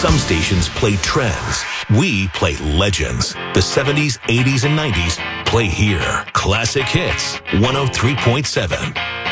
Some stations play trends. We play legends. The 70s, 80s, and 90s play here. Classic Hits, 103.7.